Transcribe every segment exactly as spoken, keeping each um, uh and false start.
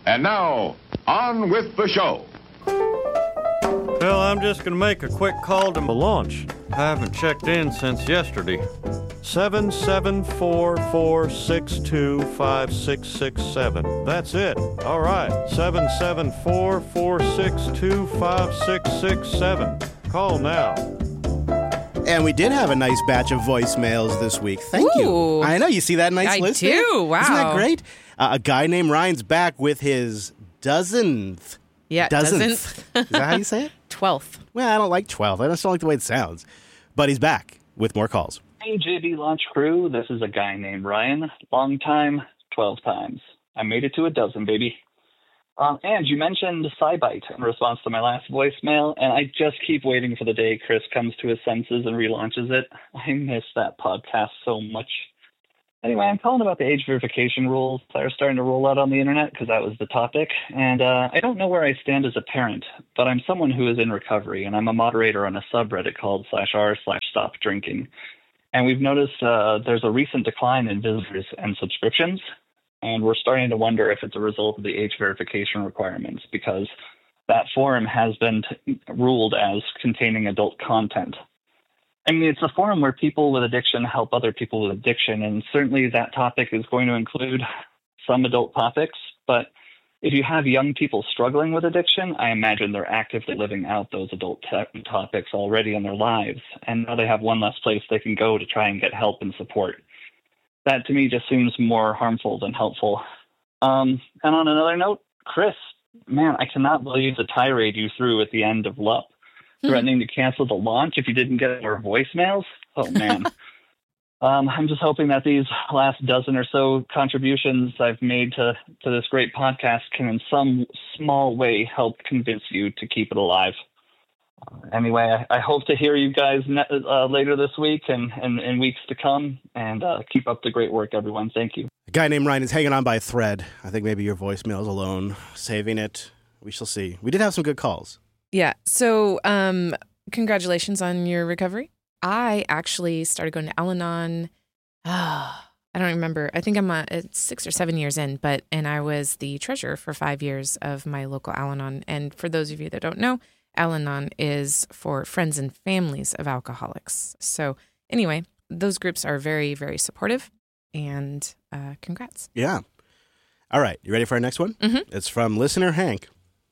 And now, on with the show. Well, I'm just going to make a quick call to my launch. I haven't checked in since yesterday. seven seven four, four six two, five six six seven. That's it. All right. seven seven four, four six two, five six six seven. Call now. And we did have a nice batch of voicemails this week. Thank Ooh. you. I know. You see that nice I list? do. there? Wow. Isn't that great? Uh, a guy named Ryan's back with his dozenth. Yeah, dozenth. Is that how you say it? Twelfth. Well, I don't like twelve. I just don't like the way it sounds. But he's back with more calls. Hey, J B Launch Crew. This is a guy named Ryan. Long time, twelve times. I made it to a dozen, baby. Um, and you mentioned SciBite in response to my last voicemail, and I just keep waiting for the day Chris comes to his senses and relaunches it. I miss that podcast so much. Anyway, I'm calling about the age verification rules that are starting to roll out on the internet because that was the topic. And uh, I don't know where I stand as a parent, but I'm someone who is in recovery, and I'm a moderator on a subreddit called slash r slash stop drinking. And we've noticed uh, there's a recent decline in visitors and subscriptions. And we're starting to wonder if it's a result of the age verification requirements because that forum has been t- ruled as containing adult content. I mean, it's a forum where people with addiction help other people with addiction, and certainly that topic is going to include some adult topics. But if you have young people struggling with addiction, I imagine they're actively living out those adult te- topics already in their lives, and now they have one less place they can go to try and get help and support. That, to me, just seems more harmful than helpful. Um, and on another note, Chris, man, I cannot believe the tirade you threw at the end of L U P, threatening to cancel the launch if you didn't get our voicemails. Oh, man. um, I'm just hoping that these last dozen or so contributions I've made to, to this great podcast can in some small way help convince you to keep it alive. Anyway, I, I hope to hear you guys ne- uh, later this week and, and, and weeks to come. And uh, keep up the great work, everyone. Thank you. A guy named Ryan is hanging on by a thread. I think maybe your voicemail's alone, saving it. We shall see. We did have some good calls. Yeah. So um, congratulations on your recovery. I actually started going to Al-Anon. Oh, I don't remember. I think I'm uh, six or seven years in, but and I was the treasurer for five years of my local Al-Anon. And for those of you that don't know, Al-Anon is for friends and families of alcoholics. So anyway, those groups are very, very supportive, and uh, congrats. Yeah. All right. You ready for our next one? Mm-hmm. It's from listener Hank.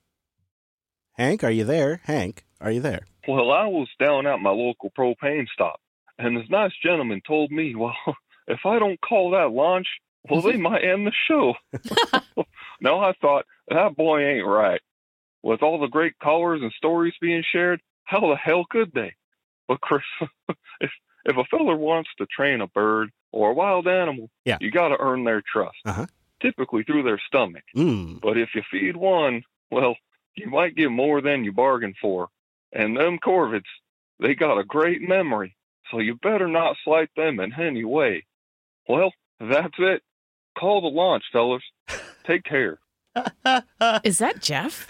Hank, are you there? Hank, are you there? Well, I was down at my local propane stop, and this nice gentleman told me, well, if I don't call that launch, well, they might end the show. Now, I thought, that boy ain't right. With all the great callers and stories being shared, how the hell could they? But Chris, if if a feller wants to train a bird or a wild animal, yeah. you got to earn their trust, uh-huh. typically through their stomach. Mm. But if you feed one, well, you might get more than you bargained for. And them corvids, they got a great memory, so you better not slight them in any way. Well, that's it. Call the launch, fellas. Take care. Is that Jeff?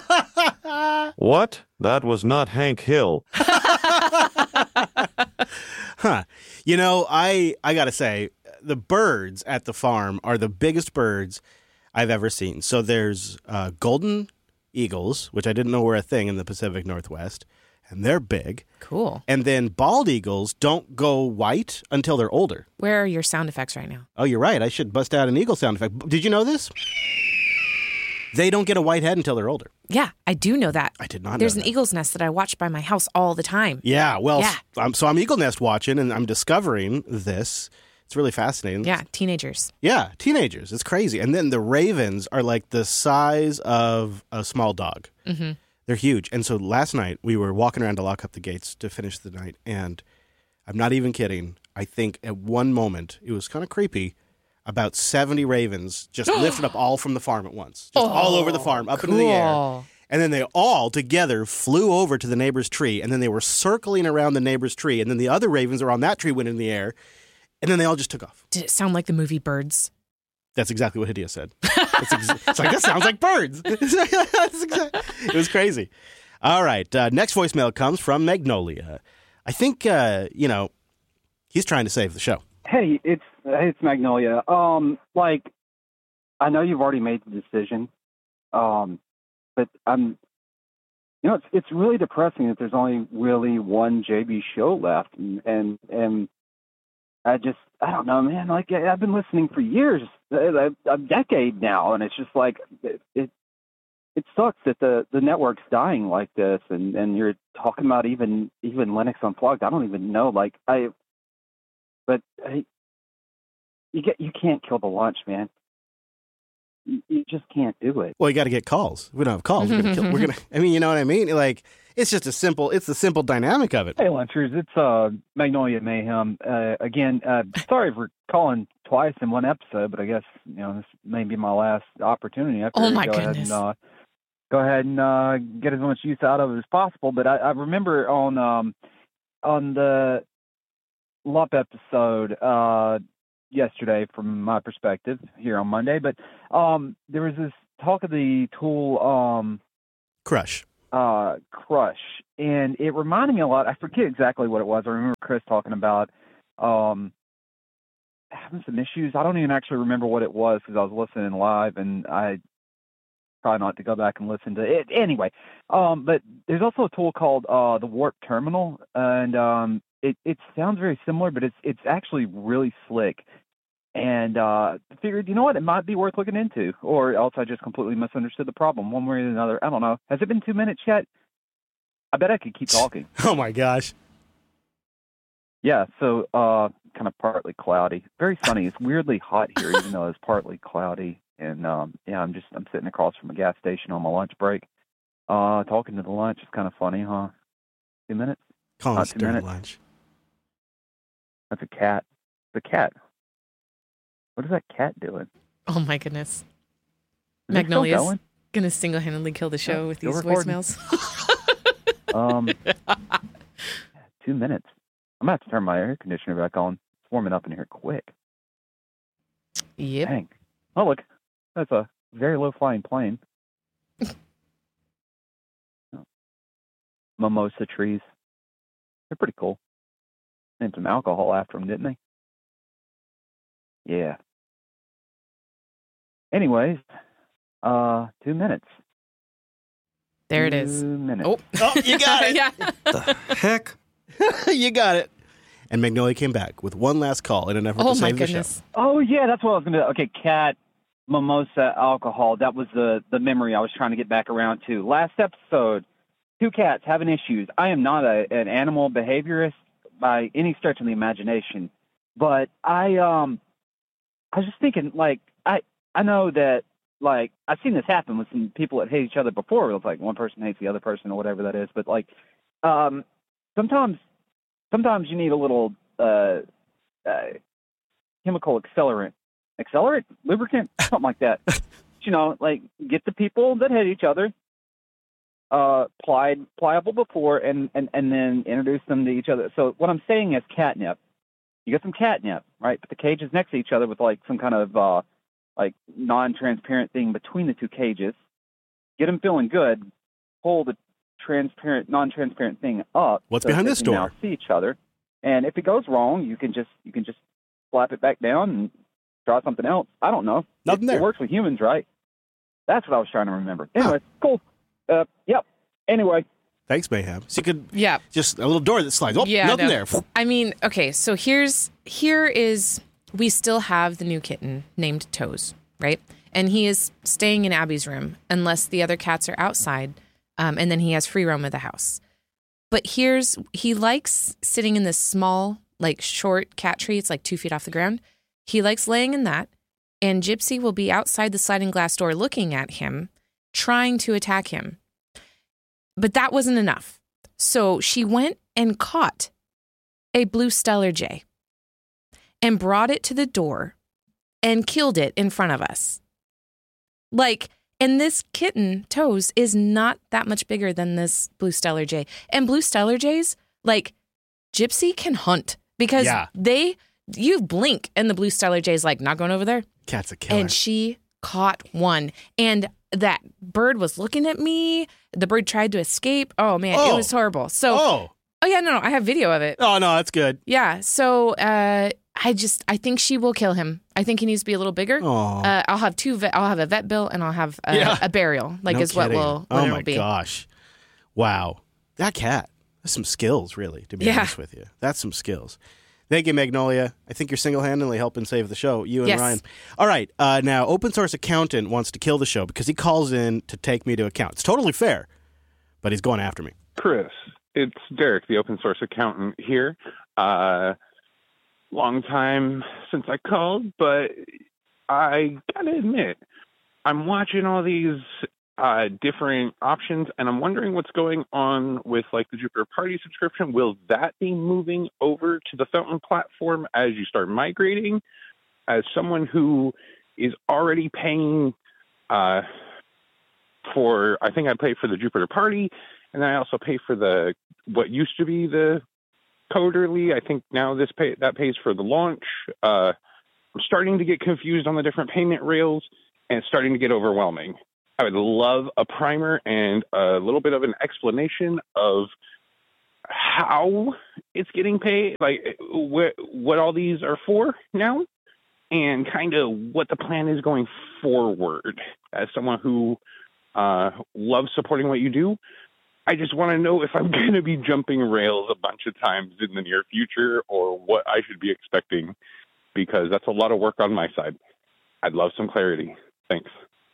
What? That was not Hank Hill. Huh. You know, I, I got to say, the birds at the farm are the biggest birds I've ever seen. So there's uh, golden eagles, which I didn't know were a thing in the Pacific Northwest, and they're big. Cool. And then bald eagles don't go white until they're older. Where are your sound effects right now? Oh, you're right. I should bust out an eagle sound effect. Did you know this? They don't get a white head until they're older. Yeah, I do know that. I did not know There's an that. eagle's nest that I watch by my house all the time. Yeah, well, Yeah. I'm, so I'm eagle nest watching, and I'm discovering this. It's really fascinating. Yeah, teenagers. Yeah, teenagers. It's crazy. And then the ravens are like the size of a small dog. Mm-hmm. They're huge. And so last night, we were walking around to lock up the gates to finish the night, and I'm not even kidding. I think at one moment, it was kind of creepy, about seventy ravens just lifted up all from the farm at once. Just oh, all over the farm, up cool. into the air. And then they all together flew over to the neighbor's tree, and then they were circling around the neighbor's tree, and then the other ravens around that tree went in the air, and then they all just took off. Did it sound like the movie Birds? That's exactly what Hideo said. It's, ex- it's like, that sounds like birds. That's exactly- it was crazy. All right. Uh, next voicemail comes from Magnolia. I think, uh, you know, he's trying to save the show. Hey, it's hey, it's Magnolia. Um, like, I know you've already made the decision Um, but I'm, you know, it's it's really depressing that there's only really one J B show left, and and, and I just I don't know, man. Like I've been listening for years, a, a decade now, and it's just like it. it It sucks that the, the network's dying like this, and, and you're talking about even even Linux Unplugged. I don't even know, like I, but I, you get you can't kill the launch, man. You, you just can't do it. Well, you got to get calls. We don't have calls. We're gonna, kill, we're gonna. I mean, you know what I mean? Like it's just a simple. It's the simple dynamic of it. Hey, Lunchers, it's uh, Magnolia Mayhem uh, again. Uh, sorry for calling twice in one episode, but I guess you know this may be my last opportunity. I Oh my go goodness. Ahead and, uh, Go ahead and uh, get as much use out of it as possible. But I, I remember on um, on the L U P episode uh, yesterday, from my perspective here on Monday, but um, there was this talk of the tool um, Crush. uh, Crush, and it reminded me a lot. I forget exactly what it was. I remember Chris talking about um, having some issues. I don't even actually remember what it was because I was listening live, and I try not to go back and listen to it anyway. Um, but there's also a tool called uh, the Warp Terminal, and um, it it sounds very similar, but it's it's actually really slick. And uh, I figured, you know what, it might be worth looking into, or else I just completely misunderstood the problem one way or another. I don't know. Has it been two minutes yet? I bet I could keep talking. Oh my gosh. Yeah, so uh, kind of partly cloudy. Very sunny. It's weirdly hot here, even though it's partly cloudy. And um, yeah, I'm just I'm sitting across from a gas station on my lunch break, uh, talking to the lunch. It's kind of funny, huh? Two minutes? Call Not us two during minutes. lunch. That's a cat. The cat. What is that cat doing? Oh my goodness. Is it still Magnolia's going? gonna single-handedly kill the show Yeah, with still these recording. voicemails. Um, two minutes. I'm gonna have to turn my air conditioner back on. It's warming up in here quick. Yep. Dang. Oh look, that's a very low-flying plane. Mimosa trees. They're pretty cool. Named some alcohol after them, didn't they? Yeah. Anyways, uh, two minutes. There it Two is. minutes. Oh, Oh, you got it. yeah. The heck? You got it. And Magnolia came back with one last call in an effort Oh to my save the show. goodness. Oh yeah, that's what I was gonna do. Okay, cat, mimosa, alcohol. That was the the memory I was trying to get back around to. Last episode, two cats having issues. I am not a, an animal behaviorist by any stretch of the imagination, but I um I was just thinking, like, I I know that, like, I've seen this happen with some people that hate each other before. It's like one person hates the other person or whatever that is. But like, um, sometimes sometimes you need a little uh, uh, chemical accelerant, accelerant, lubricant, something like that. You know, like, get the people that hate each other uh, plied, pliable before, and, and, and then introduce them to each other. So what I'm saying is catnip. You get some catnip, right? Put the cages next to each other with like some kind of uh, like non-transparent thing between the two cages. Get them feeling good. Pull the transparent, non-transparent thing up. What's so behind they this can door? Now see each other. And if it goes wrong, you can just you can just slap it back down and try something else. I don't know. Nothing it, there. It works with humans, right? That's what I was trying to remember. Anyway, cool. Uh, yep. Anyway. Thanks, Mayhem. So you could Yeah. just a little door that slides. Oh, Yeah, nothing no. there. I mean, okay, so here's here is we still have the new kitten named Toes, right? And he is staying in Abby's room unless the other cats are outside, um, and then he has free roam of the house. But here's he likes sitting in this small, like short cat tree. It's like two feet off the ground. He likes laying in that, and Gypsy will be outside the sliding glass door looking at him, trying to attack him. But that wasn't enough. So she went and caught a blue Stellar Jay and brought it to the door and killed it in front of us. Like, and this kitten, Toes, is not that much bigger than this blue Stellar Jay. And blue Stellar Jays, like, Gypsy can hunt because Yeah. they, you blink and the blue Stellar Jay's like, not going over there. Cat's a killer. And she caught one. And that bird was looking at me. The bird tried to escape. Oh, man, Oh. it was horrible. So, oh, uh, Oh yeah, no, no, I have video of it. Oh no, that's good. Yeah. So uh, I just I think she will kill him. I think he needs to be a little bigger. Aw. Uh, I'll have two. Vet, I'll have a vet bill and I'll have a, Yeah. a burial. Like No is what kidding. will what Oh it'll my be. gosh. Wow. That cat. That's some skills, really, to be Yeah. honest with you. That's some skills. Thank you, Magnolia. I think you're single-handedly helping save the show, you and Yes. Ryan. All right. Uh, now, Open Source Accountant wants to kill the show because he calls in to take me to account. It's totally fair, but he's going after me. Chris, it's Derek, the open source accountant here. Uh, long time since I called, but I gotta admit, I'm watching all these uh, different options, and I'm wondering what's going on with like the Jupiter Party subscription. Will that be moving over to the Fountain platform as you start migrating? As someone who is already paying uh, for, I think I pay for the Jupiter Party, and then I also pay for the what used to be the Coderly. I think now this pay that pays for the launch. Uh, I'm starting to get confused on the different payment rails, and it's starting to get overwhelming. I would love a primer and a little bit of an explanation of how it's getting paid, like what what all these are for now, and kind of what the plan is going forward. As someone who uh, loves supporting what you do, I just want to know if I'm going to be jumping rails a bunch of times in the near future or what I should be expecting, because that's a lot of work on my side. I'd love some clarity. Thanks.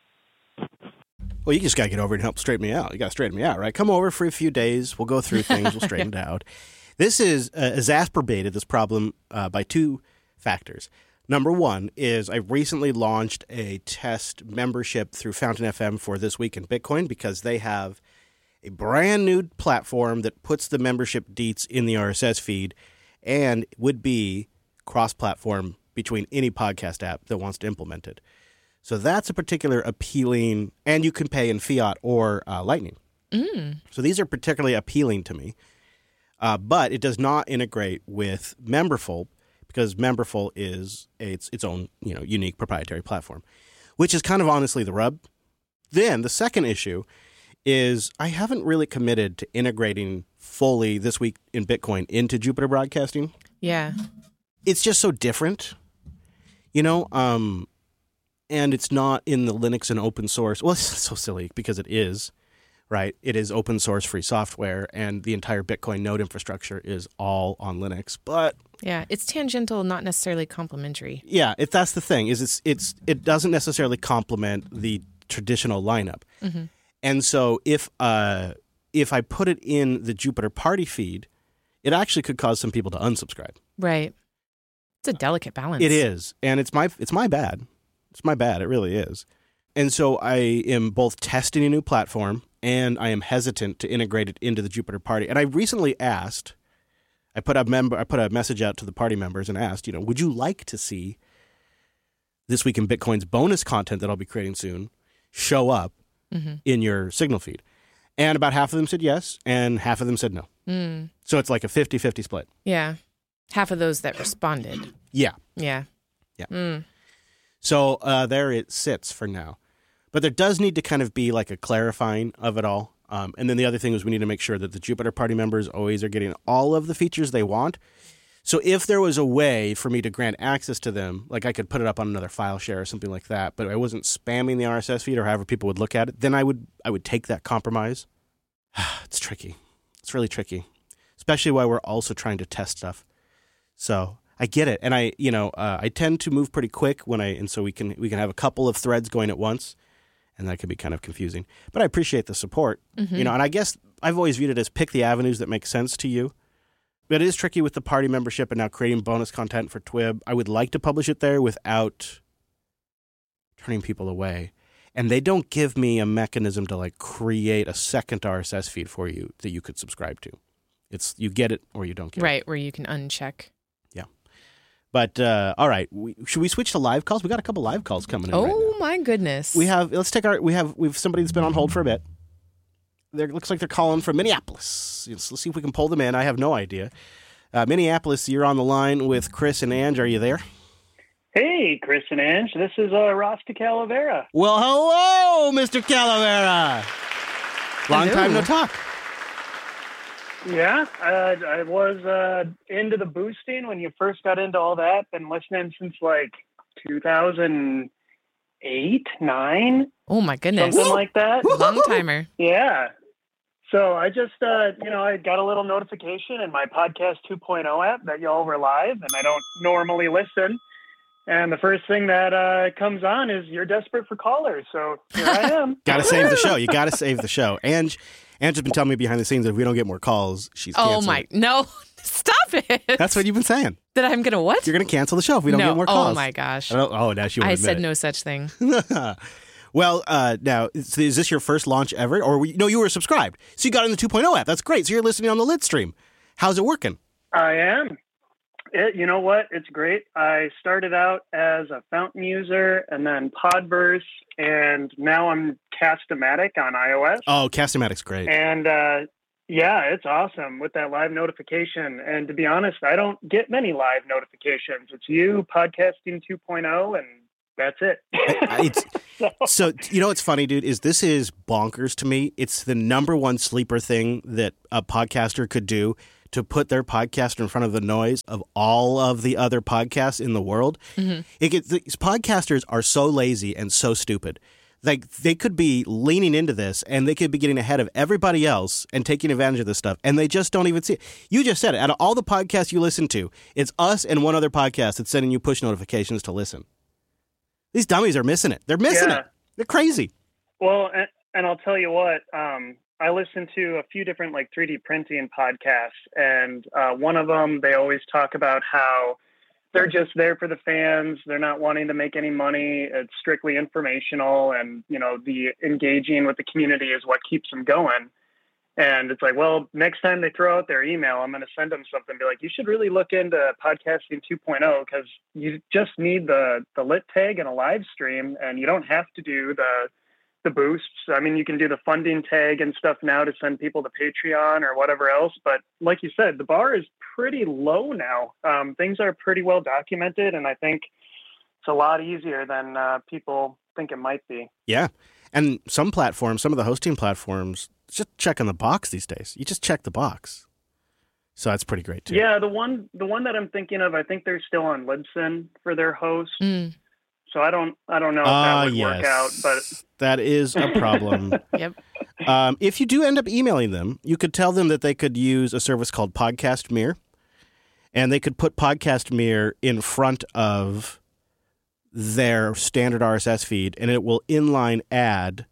Well, you just got to get over and help straighten me out. You got to straighten me out, right? Come over for a few days. We'll go through things. We'll straighten it out. This is uh, exacerbated, this problem, uh, by two factors. Number one is I recently launched a test membership through Fountain F M for This Week in Bitcoin because they have a brand new platform that puts the membership deets in the R S S feed and would be cross-platform between any podcast app that wants to implement it. So that's a particular appealing, and you can pay in fiat or uh, Lightning. Mm. So these are particularly appealing to me, uh, but it does not integrate with Memberful because Memberful is a, its its own you know unique proprietary platform, which is kind of honestly the rub. Then the second issue is I haven't really committed to integrating fully This Week in Bitcoin into Jupiter Broadcasting. Yeah. It's just so different, you know. Um, And it's not in the Linux and open source. Well, it's so silly because it is, right? It is open source free software, and the entire Bitcoin node infrastructure is all on Linux. But Yeah, it's tangential, not necessarily complementary. yeah, if that's the thing, is it's it's it doesn't necessarily complement the traditional lineup. Mm-hmm. And so if uh if I put it in the Jupiter Party feed, it actually could cause some people to unsubscribe. Right. It's a delicate balance. It is, and it's my it's my bad. It's my bad. It really is. And so I am both testing a new platform and I am hesitant to integrate it into the Jupiter Party. And I recently asked, I put a member, I put a message out to the party members and asked, you know, would you like to see This Week in Bitcoin's bonus content that I'll be creating soon show up Mm-hmm. in your signal feed? And about half of them said yes, and half of them said no. Mm. So it's like a fifty-fifty split. Yeah. Half of those that responded. Yeah. Yeah. Yeah. Mm. So uh, there it sits for now. But there does need to kind of be like a clarifying of it all. Um, and then the other thing is we need to make sure that the Jupiter Party members always are getting all of the features they want. So if there was a way for me to grant access to them, like I could put it up on another file share or something like that, but I wasn't spamming the R S S feed or however people would look at it, then I would I would take that compromise. It's tricky. It's really tricky, especially while we're also trying to test stuff. So I get it, and I, you know, uh, I tend to move pretty quick when I, and so we can we can have a couple of threads going at once, and that can be kind of confusing. But I appreciate the support, Mm-hmm. you know, and I guess I've always viewed it as pick the avenues that make sense to you. But it is tricky with the party membership and now creating bonus content for Twib. I would like to publish it there without turning people away, and they don't give me a mechanism to like create a second R S S feed for you that you could subscribe to. It's you get it or you don't get it. Right, where you can uncheck. But uh, all right, we, should we switch to live calls? We got a couple live calls coming in. Oh right now. my goodness. We have. Let's take our. We have. We have somebody that's been on hold for a bit. There looks like they're calling from Minneapolis. Let's, let's see if we can pull them in. I have no idea. Uh, Minneapolis, you're on the line with Chris and Ange. Are you there? Hey, Chris and Ange. This is uh, Ross de Calavera. Well, hello, Mister Calavera. Long Hello. time no talk. Yeah, uh, I was uh, into the boosting when you first got into all that. Been listening since like two thousand eight, nine. Oh my goodness. Something like that. Long timer. Yeah. So I just, uh, you know, I got a little notification in my podcast two point oh app that y'all were live, and I don't normally listen. And the first thing that uh, comes on is you're desperate for callers. So here I am. Got to save the show. You got to save the show. Ange, Ange has been telling me behind the scenes that if we don't get more calls, she's Oh canceling my, it. no, stop it. That's what you've been saying. That I'm going to what? You're going to cancel the show if we don't no. get more calls. Oh my gosh. I don't, oh, now she won't I admit said it. no such thing. Well, uh, now, is, is this your first launch ever? Or, we, no, you were subscribed. So you got in the two point oh app. That's great. So you're listening on the Lit stream. How's it working? I am. It, you know what? It's great. I started out as a Fountain user and then Podverse, and now I'm Cast-O-Matic on iOS. Oh, Cast-O-Matic's great. And uh, yeah, it's awesome with that live notification. And to be honest, I don't get many live notifications. It's you, Podcasting two point oh, and that's it. It's, so. so, you know what's funny, dude, is this is bonkers to me. It's the number one sleeper thing that a podcaster could do, to put their podcast in front of the noise of all of the other podcasts in the world. Mm-hmm. It gets, these podcasters are so lazy and so stupid. Like, they could be leaning into this and they could be getting ahead of everybody else and taking advantage of this stuff, and they just don't even see it. You just said it. Out of all the podcasts you listen to, it's us and one other podcast that's sending you push notifications to listen. These dummies are missing it. They're missing Yeah. it. They're crazy. Well, and, and I'll tell you what, um, I listen to a few different like three D printing podcasts, and uh, one of them, they always talk about how they're just there for the fans. They're not wanting to make any money. It's strictly informational, and, you know, the engaging with the community is what keeps them going. And it's like, well, next time they throw out their email, I'm going to send them something, be like, you should really look into Podcasting two point oh, because you just need the, the lit tag and a live stream, and you don't have to do the the boosts. I mean, you can do the funding tag and stuff now to send people to Patreon or whatever else. But like you said, the bar is pretty low now. Um, things are pretty well documented, and I think it's a lot easier than uh, people think it might be. Yeah. And some platforms, some of the hosting platforms, just checking the box these days. You just check the box. So that's pretty great too. Yeah, the one the one that I'm thinking of, I think they're still on Libsyn for their host. Mm. So I don't I don't know if Ah, that would yes. work out, but That is a problem. Yep. Um, if you do end up emailing them, you could tell them that they could use a service called Podcast Mirror, and they could put Podcast Mirror in front of their standard R S S feed, and it will inline add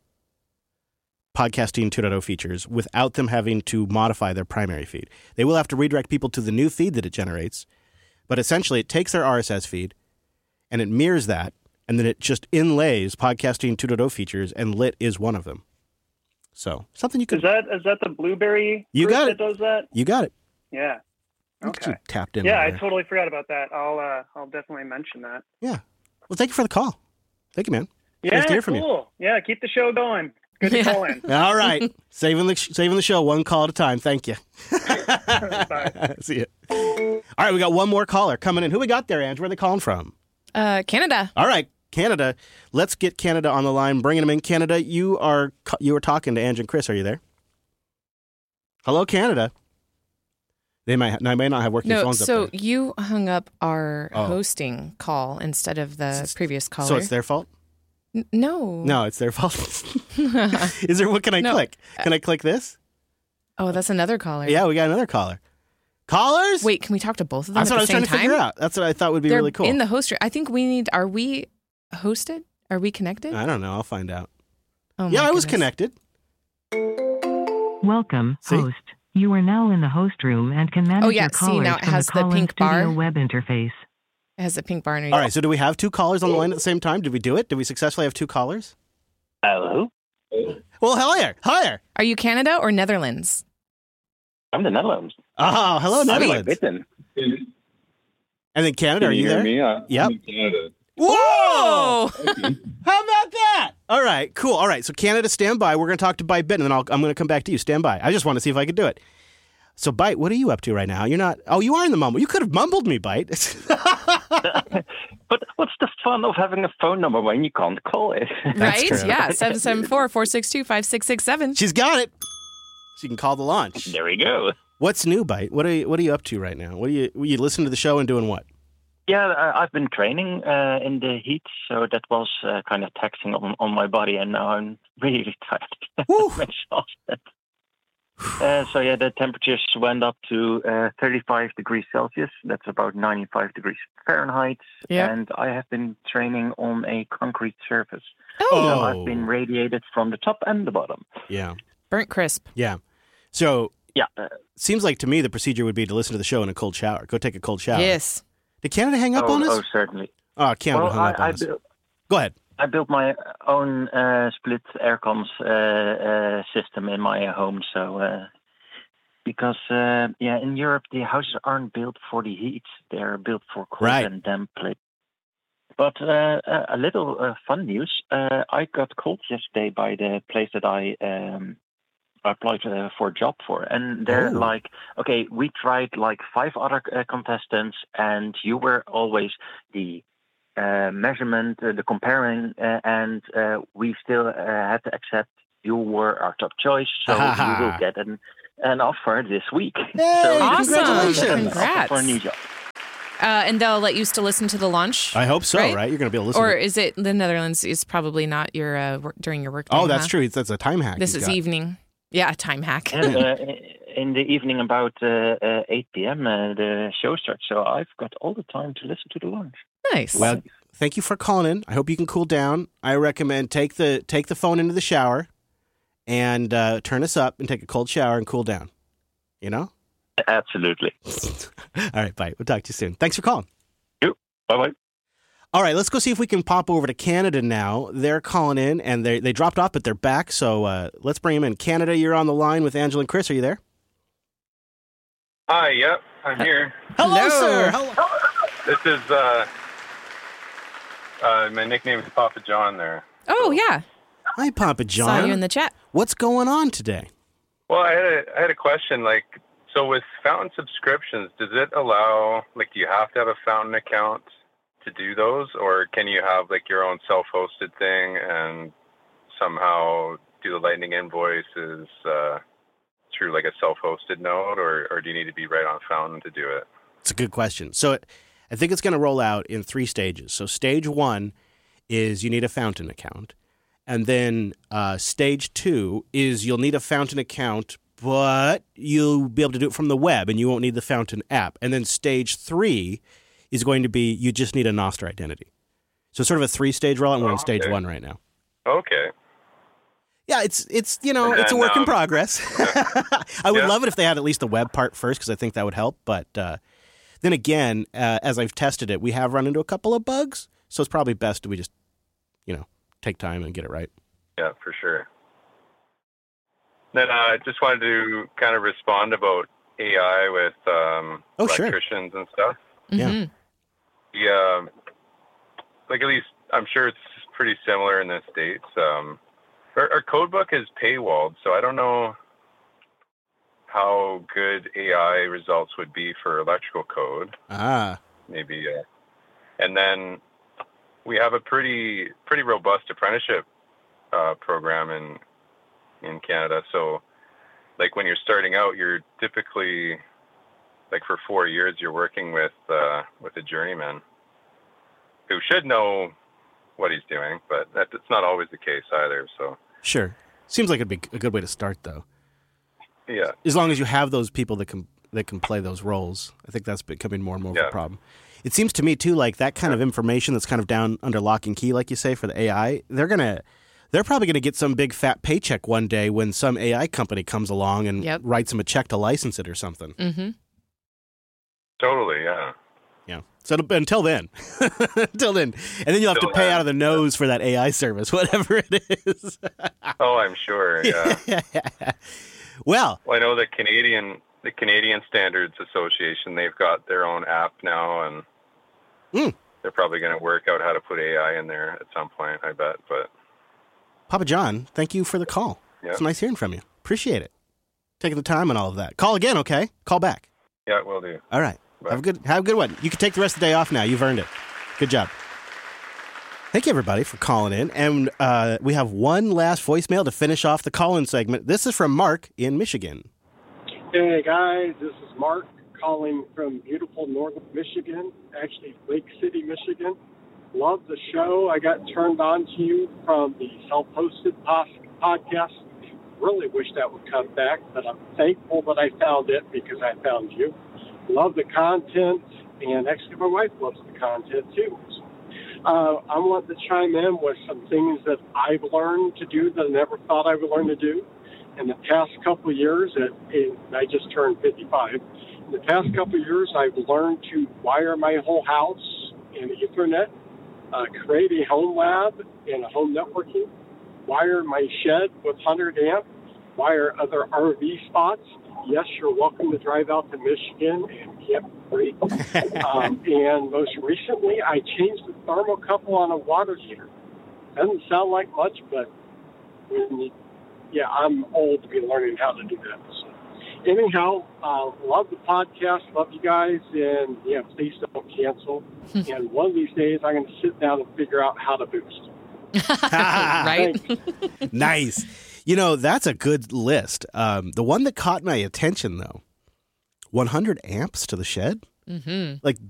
Podcasting two point oh features without them having to modify their primary feed. They will have to redirect people to the new feed that it generates, but essentially it takes their R S S feed and it mirrors that, and then it just inlays Podcasting two point oh features, and Lit is one of them. So something you could... Is that is that the Blueberry You group got that it. does that? You got it. Yeah. Look at Okay. you tapped in. Yeah, over I there. totally forgot about that. I'll uh, I'll definitely mention that. Yeah. Well, thank you for the call. Thank you, man. Yeah, Nice to hear from you. cool. Yeah, keep the show going. Good to call in. All right. saving the saving the show one call at a time. Thank you. Bye. See you. All right, we got one more caller coming in. Who we got there, Ange? Where are they calling from? Uh, Canada. All right, Canada. Let's get Canada on the line. Bringing them in. Canada, you are you were talking to Ange and Chris. Are you there? Hello, Canada. They might they may not have working No, phones so up there. you hung up our Oh. hosting call instead of the previous caller. So it's their fault? N- no. No, it's their fault. Is there? What can I No. click? Can I click this? Oh, that's another caller. Yeah, we got another caller. Callers? Wait, can we talk to both of them That's at what I the was same trying to time? figure out. That's what I thought would be They're really cool. in the host. I think we need. Are we hosted? Are we connected? I don't know. I'll find out. Oh my yeah, I was goodness. connected. Welcome, See? host. You are now in the host room and can manage Oh, yeah. your See, callers now it from has the the call-in pink studio bar. web interface. It has a pink bar. All right, so do we have two callers on the line at the same time? Did we do it? Did we successfully have two callers? Hello? Well, higher, higher. Are you Canada or Netherlands? I'm the Netherlands. Oh, hello, I'm Netherlands. Britain. And then Canada, are Can you, you hear there? me? Uh, Yep. I'm in Canada. Whoa! How about that? All right, cool. All right, so Canada, stand by. We're going to talk to Bite Bit, and then I'll, I'm going to come back to you. Stand by. I just want to see if I could do it. So, Bite, what are you up to right now? You're not... Oh, you are in the mumble. You could have mumbled me, Bite. But what's the fun of having a phone number when you can't call it? Right? true. Yeah. seven seven four, four six two, five six six seven. She's got it. She can call the launch. There we go. What's new, Bite? What are you What are you up to right now? What are you you listening to the show and doing what? Yeah, I- I've been training uh, in the heat, so that was uh, kind of taxing on, on my body, and now I'm really tired. I'm exhausted. Uh, so yeah, the temperatures went up to uh, thirty-five degrees Celsius. That's about ninety-five degrees Fahrenheit. Yeah. And I have been training on a concrete surface. Oh. So I've been radiated from the top and the bottom. Yeah. Burnt crisp. Yeah. So yeah, uh, seems like to me the procedure would be to listen to the show in a cold shower. Go take a cold shower. Yes. Did Canada hang up oh, on us? Oh, certainly. Oh, Canada well, hung I, up on I us. built, Go ahead. I built my own uh, split air cons uh, uh, system in my home. So, uh, because uh, yeah, in Europe the houses aren't built for the heat; they're built for cold Right. and damp place. But uh, a little uh, fun news: uh, I got called yesterday by the place that I um, applied uh, for a job for, and they're Oh. like, "Okay, we tried like five other uh, contestants, and you were always the." Uh, measurement, uh, the comparing, uh, and uh, we still uh, had to accept you were our top choice, so you will get an, an offer this week. Hey, so awesome. congratulations. Congrats. For a new job. Uh, and they'll let you still listen to the launch? I hope so, right? right? You're going to be able to listen Or to is it the Netherlands is probably not your uh, work, during your work day? Oh, that's huh? true. That's a time hack. This he's is got. evening. Yeah, a time hack. And uh, in the evening, about uh, uh, eight p.m., uh, the show starts, so I've got all the time to listen to the launch. Nice. Well, thank you for calling in. I hope you can cool down. I recommend take the take the phone into the shower and uh, turn us up and take a cold shower and cool down. You know? Absolutely. All right, bye. We'll talk to you soon. Thanks for calling. Yep. Bye-bye. All right, let's go see if we can pop over to Canada now. They're calling in, and they they dropped off, but they're back, so uh, let's bring them in. Canada, you're on the line with Angela and Chris. Are you there? Hi, yep, I'm here. Hello, Hello. sir. Hello. This is, uh, uh, my nickname is Papa John there. Oh, yeah. Hi, Papa John. Saw you in the chat. What's going on today? Well, I had a, I had a question, like, so with fountain subscriptions, does it allow, like, do you have to have a fountain account to do those, or can you have, like, your own self-hosted thing and somehow do the Lightning invoices uh, through, like, a self-hosted node, or, or do you need to be right on fountain to do it? It's a good question. So it, I think it's going to roll out in three stages. So stage one is you need a fountain account. And then uh, stage two is you'll need a fountain account, but you'll be able to do it from the web and you won't need the fountain app. And then stage three is going to be you just need a Nostr identity. So sort of a three-stage rollout, and we're on stage okay. one right now. Okay. Yeah, it's, it's you know, And it's a then, work in um, progress. I would yeah. love it if they had at least the web part first because I think that would help. But uh, then again, uh, as I've tested it, we have run into a couple of bugs. So it's probably best that we just, you know, take time and get it right. Yeah, for sure. Then I uh, just wanted to kind of respond about A I with um, Oh, sure. electricians and stuff. Yeah. Yeah, um, like at least I'm sure it's pretty similar in the States. Um, our, our code book is paywalled, so I don't know how good A I results would be for electrical code. Ah. Maybe, uh, and then we have a pretty pretty robust apprenticeship uh, program in in Canada. So, like when you're starting out, you're typically like for four years you're working with uh, with a journeyman who should know what he's doing, but that, that's not always the case either. So, Sure. Seems like it'd be a good way to start, though. yeah, As long as you have those people that can that can play those roles. I think that's becoming more and more of Yeah. a problem. It seems to me, too, like that kind of information that's kind of down under lock and key, like you say, for the A I, they're going to... They're probably going to get some big fat paycheck one day when some A I company comes along and Yep. writes them a check to license it or something. Mm-hmm. totally, yeah. Yeah. So it'll- until then, until then, and then you'll have to Until pay then. out of the nose for that A I service, whatever it is. Oh, I'm sure. Yeah. Well, Well, I know the Canadian the Canadian Standards Association, they've got their own app now, and Mm. they're probably going to work out how to put A I in there at some point, I bet. But Papa John, thank you for the call. Yeah. It's nice hearing from you. Appreciate it. Taking the time and all of that. Call again, okay? Call back. yeah, we'll do. All right. Have a good have a good one. You can take the rest of the day off now. You've earned it. Good job. Thank you, everybody, for calling in. And uh, we have one last voicemail to finish off the call-in segment. This is from Mark in Michigan. Hey guys, this is Mark calling from beautiful northern Michigan, actually Lake City, Michigan. Love the show. I got turned on to you from the self-hosted pos- podcast. Really wish that would come back, but I'm thankful that I found it because I found you. Love the content, and actually my wife loves the content too. Uh, I want to chime in with some things that I've learned to do that I never thought I would learn to do. In the past couple of years, it, it, I just turned fifty-five. In the past couple of years, I've learned to wire my whole house in Ethernet, uh, create a home lab and a home networking, wire my shed with one hundred amp, wire other R V spots. Yes, you're welcome to drive out to Michigan and camp free. um, and most recently, I changed the thermocouple on a water heater. Doesn't sound like much, but when you, yeah, I'm old to be learning how to do that. So, anyhow, uh, love the podcast, love you guys, and yeah, please don't cancel. And one of these days, I'm going to sit down and figure out how to boost. Right? Nice. You know, that's a good list. Um, the one that caught my attention, though, one hundred amps to the shed. Mm-hmm. Like,